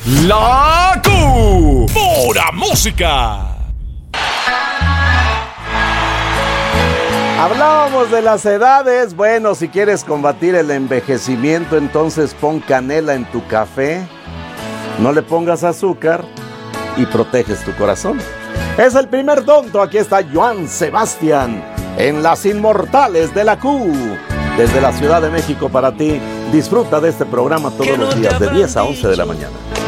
La Q. Pura música. Hablábamos de las edades. Bueno, si quieres combatir el envejecimiento, entonces pon canela en tu café. No le pongas azúcar y proteges tu corazón. Es el primer tonto. Aquí está Joan Sebastián en Las Inmortales de la Q. Desde la Ciudad de México para ti. Disfruta de este programa todos los días de 10 a 11 de la mañana.